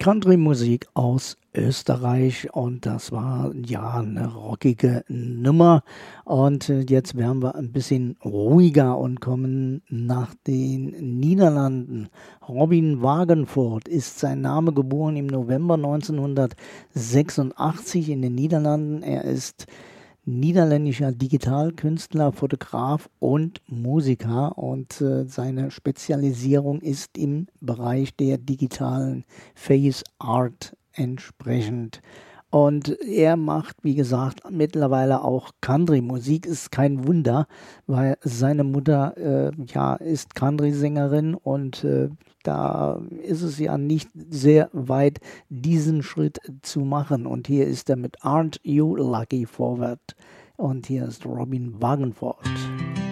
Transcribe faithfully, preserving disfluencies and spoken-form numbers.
Country-Musik aus Österreich und das war ja eine rockige Nummer. Und äh, jetzt werden wir ein bisschen ruhiger und kommen nach den Niederlanden. Robin Wagenfort ist sein Name, geboren im November neunzehnhundertsechsundachtzig in den Niederlanden. Er ist niederländischer Digitalkünstler, Fotograf und Musiker und äh, seine Spezialisierung ist im Bereich der digitalen Face Art entsprechend. Und er macht, wie gesagt, mittlerweile auch Country-Musik. Ist kein Wunder, weil seine Mutter äh, ja, ist Country-Sängerin und äh, da ist es ja nicht sehr weit, diesen Schritt zu machen. Und hier ist er mit Aren't You Lucky Forward. Und hier ist Robin Wagenfort.